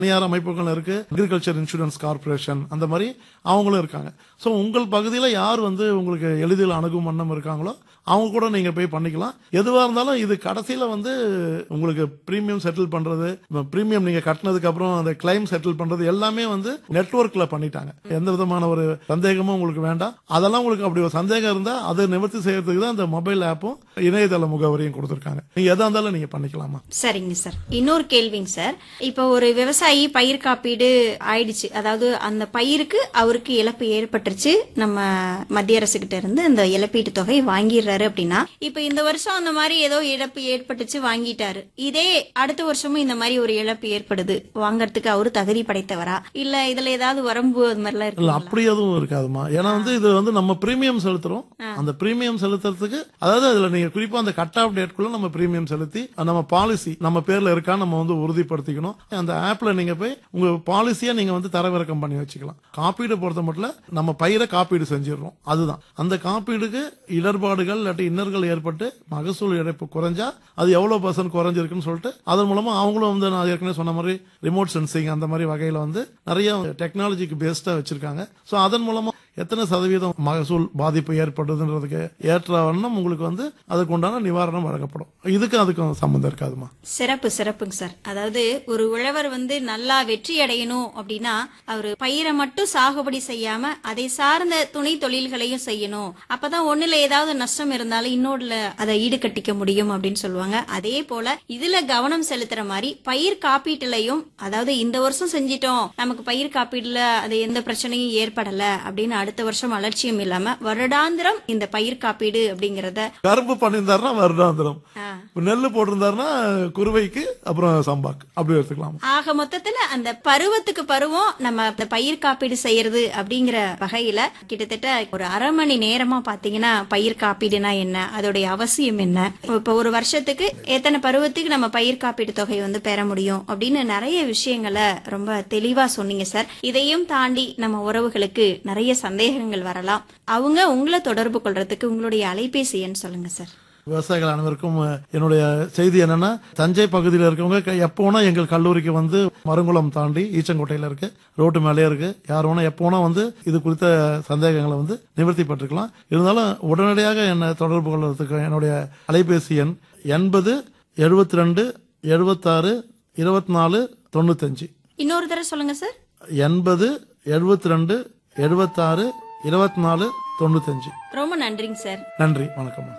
தனியார் அமைப்புகள் இருக்கு, அக்ரிகல்ச்சர் இன்சூரன்ஸ் கார்பரேஷன் அந்த மாதிரி அவங்களும் இருக்காங்க. சோ உங்கள் பகுதியில யார் உங்களுக்கு எளிதில் அணுகும் வண்ணம் இருக்காங்களோ அவங்க கூட நீங்க போய் பண்ணிக்கலாம். எதுவா இருந்தாலும் இது கடைசியில உங்களுக்கு பிரீமியம் செட்டில் பண்றது, பிரீமியம் நீங்க கட்டினதுக்கு அப்புறம் அந்த கிளைம் செட்டில் பண்றது எல்லாமே நெட்வொர்க்ல பண்ணிட்டாங்க. எந்த விதமான ஒரு சந்தேகமும் உங்களுக்கு வேண்டாம். அதெல்லாம் உங்களுக்கு அப்படி ஒரு சந்தேகம் இருந்தா அதை நிவர்த்தி செய்யறதுக்கு தான் இந்த மொபைல் ஆப்பும் இணையதள முகவரியும் கொடுத்திருக்காங்க. நீங்க எதா இருந்தாலும் நீங்க பண்ணிக்கலாமா? சரிங்க சார். இன்னொரு கேள்விங்க சார். இப்போ ஒரு விவசாயி பயிர் காப்பீடு ஆயிடுச்சு, அதாவது அந்த பயிருக்கு அவருக்கு இழப்பு ஏற்பட்டுருச்சு, நம்ம மத்திய அரசு கிட்ட இருந்து இந்த இழப்பீட்டு தொகை வாங்கிடுறாரு அப்படின்னா, இப்ப இந்த வருஷம் அந்த மாதிரி ஏதோ இழப்பு ஏற்பட்டுச்சு வாங்கிட்டாரு, இதே அடுத்த வருஷமும் இந்த மாதிரி ஒரு இழப்பு ஏற்படுது, வாங்கறதுக்கு அவரு தகுதி படைத்தவரா இல்ல இதுல ஏதாவது வரம்பு அது மாதிரிலாம் இருக்கு? அப்படி எதுவும் இருக்காதுமா. ஏன்னா இது நம்ம பிரீமியம் செலுத்துறோம். அந்த பிரீமியம் செலுத்துறதுக்கு அதாவது அதுல நீங்க குறிப்பா அந்த கட் ஆஃப் டேட்குள்ள நம்ம பிரீமியம் செலுத்தி நம்ம பாலிசி நம்ம பேர்ல இருக்கா நம்ம உறுதிப்படுத்திக்கணும். அந்த ஆப்ல நீங்க போய் உங்க பாலிசியை நீங்க தரவிறக்கம் பண்ணி வச்சுக்கலாம். காப்பீடு பொறுத்த மட்டும் நம்ம பயிரை காப்பீடு செஞ்சிடறோம். அதுதான் அந்த காப்பீடுக்கு இடர்பாடுகள் இல்லாட்டி இன்னல்கள் ஏற்பட்டு மகசூல் இழப்பு குறைஞ்சா அது எவ்வளவு % குறைஞ்சிருக்குன்னு சொல்லிட்டு அதன் மூலமா அவங்களும் நான் ஏற்கனவே சொன்ன மாதிரி ரிமோட் சென்சிங் அந்த மாதிரி வகையில நிறைய டெக்னாலஜிக்கு பேஸ்டா வச்சிருக்காங்க. சோ அதன் மூலமா எத்தனை சதவீதம் மகசூல் பாதிப்பு ஏற்படுதுன்றதுக்கு ஏற்ற வண்ணம் உங்களுக்கு அதுக்கு உண்டான நிவாரணம் வழங்கப்படும். அதுக்கும் சம்பந்தம் இருக்காதுமா. சிறப்புங்க சார். அதாவது ஒரு உழவர் நல்லா வெற்றி அடையணும் அப்படின்னா அவரு பயிரை மட்டும் சாகுபடி செய்யாம அதை சார்ந்த துணை தொழில்களையும் செய்யணும். அப்பதான் ஒண்ணுல ஏதாவது நஷ்டம் இருந்தாலும் இன்னொருல அதை ஈடுகட்டிக்க முடியும் அப்படின்னு சொல்லுவாங்க. அதே போல இதுல கவனம் செலுத்துற மாதிரி பயிர் காப்பீட்டுலயும், அதாவது இந்த வருஷம் செஞ்சிட்டோம் நமக்கு பயிர் காப்பீடுல அது எந்த பிரச்சனையும் ஏற்படல அப்படின்னு அடுத்த வருஷம் அலட்சியம் இல்லாம வருடாந்திரம் இந்த பயிர் காப்பீடு அப்படிங்கறத, கரும்பு பண்ணியிருந்தாருன்னா வருடாந்திரம், நெல்லு போட்டிருந்தாருன்னா குறுவைக்கு அப்புறம் சம்பாக்கு அப்படி எடுத்துக்கலாம். ஆக மொத்தத்துல அந்த பருவத்துக்கு பருவம் நம்ம இந்த பயிர் காப்பீடு செய்யறது அப்படிங்கிற வகையில கிட்டத்தட்ட ஒரு அரை மணி நேரமா பாத்தீங்கன்னா பயிர் காப்பீடுனா என்ன, அதோடைய அவசியம் என்ன, இப்ப ஒரு வருஷத்துக்கு எத்தனை பருவத்துக்கு நம்ம பயிர் காப்பீடு தொகை பெற முடியும் அப்படின்னு நிறைய விஷயங்களை ரொம்ப தெளிவா சொன்னீங்க சார். இதையும் தாண்டி நம்ம உறவுகளுக்கு நிறைய சந்தேகங்கள் வரலாம். அவங்க உங்களை தொடர்பு கொள்றதுக்கு உங்களுடைய அலைபேசி எண் சொல்லுங்க சார். விவசாயிகள் அனைவருக்கும் என்னுடைய செய்தி என்னன்னா, தஞ்சை பகுதியில் இருக்கவங்க எப்போனா எங்கள் கல்லூரிக்கு மருங்குளம் தாண்டி ஈச்சங்கோட்டையில இருக்கு, ரோட்டு மேலே இருக்கு, யார் வேணா எப்போனா இது குறித்த சந்தேகங்களை நிவர்த்தி பட்டிருக்கலாம். இருந்தாலும் உடனடியாக என்னை தொடர்பு கொள்வதற்கு என்னுடைய அலைபேசி எண் 80 72 76 24 95. இன்னொரு தடவை சொல்லுங்க சார். 80 72 76 24 95. ரொம்ப நன்றிங்க சார். நன்றி, வணக்கம்.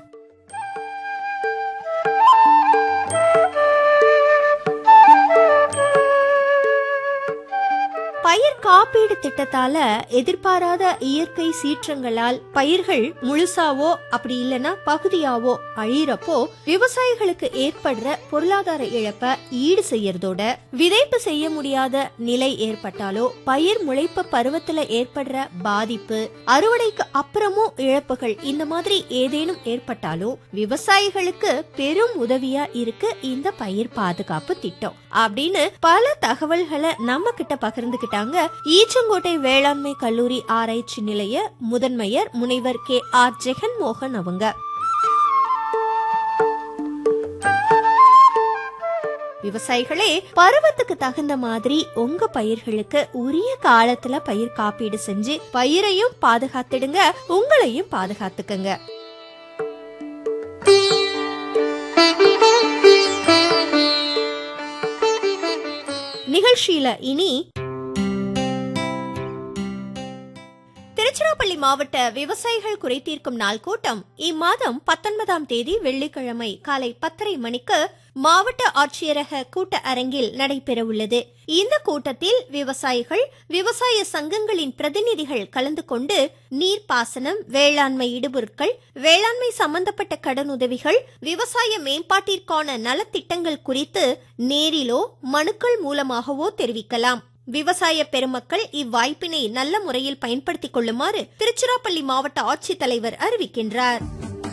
பயிர் காப்பீடு திட்டத்தால எதிர்பாராத இயற்கை சீற்றங்களால் பயிர்கள் முழுசாவோ அப்படி இல்லனா பகுதியாவோ அழியறப்போ விவசாயிகளுக்கு ஏற்படுற பொருளாதார இழப்ப ஈடு செய்யறதோட, விதைப்பு செய்ய முடியாத நிலை ஏற்பட்டாலோ, பயிர் முளைப்பு பருவத்துல ஏற்படுற பாதிப்பு, அறுவடைக்கு அப்புறமும் இழப்புகள் இந்த மாதிரி ஏதேனும் ஏற்பட்டாலோ விவசாயிகளுக்கு பெரும் உதவியா இருக்கு இந்த பயிர் பாதுகாப்பு திட்டம் அப்படின்னு பல தகவல்களை நம்ம கிட்ட பகிர்ந்துகிட்டாங்க ஈச்சங்கோட்டை வேளாண்மை கல்லூரி ஆராய்ச்சி நிலைய முதன்மையர் முனைவர் KR ஜெகன்மோகன் அவங்க. விவசாயிகளே, பருவத்துக்கு தகுந்த மாதிரி உங்க பயிர்களுக்கு உரிய காலத்துல பயிர் காப்பீடு செஞ்சு பயிரையும் பாதுகாத்துடுங்க, உங்களையும் பாதுகாத்துக்குங்க. நிகழ்ச்சியில இனி திருச்சிராப்பள்ளி மாவட்ட விவசாயிகள் குறைதீர்க்கும் நாள் கூட்டம் இம்மாதம் 19ஆம் தேதி வெள்ளிக்கிழமை காலை 10:30 மணிக்கு மாவட்ட ஆட்சியரக கூட்ட அரங்கில் நடைபெற உள்ளது. இந்த கூட்டத்தில் விவசாயிகள், விவசாய சங்கங்களின் பிரதிநிதிகள் கலந்து கொண்டு நீர்ப்பாசனம், வேளாண்மை இடுபொருட்கள், வேளாண்மை சம்பந்தப்பட்ட கடனுதவிகள், விவசாய மேம்பாட்டிற்கான நலத்திட்டங்கள் குறித்து நேரிலோ மனுக்கள் மூலமாகவோ தெரிவிக்கலாம். விவசாய பெருமக்கள் இவ்வாய்ப்பினை நல்ல முறையில் பயன்படுத்திக் கொள்ளுமாறு திருச்சிராப்பள்ளி மாவட்ட ஆட்சித்தலைவர் அறிவிக்கின்றார்.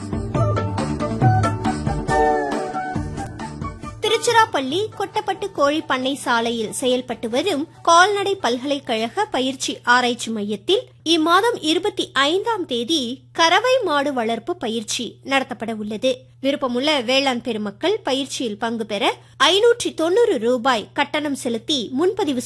திருச்சிராப்பள்ளி கொட்டப்பட்டு கோழி பண்ணை சாலையில் செயல்பட்டு வரும் கால்நடை பல்கலைக்கழக பயிற்சி ஆராய்ச்சி மையத்தில் இம்மாதம் 25ஆம் தேதி கறவை மாடு வளர்ப்பு பயிற்சி நடத்தப்பட உள்ளது. விருப்பமுள்ள வேளாண் பெருமக்கள் பயிற்சியில் பங்கு பெற 590 ரூபாய் கட்டணம் செலுத்தி முன்பதிவு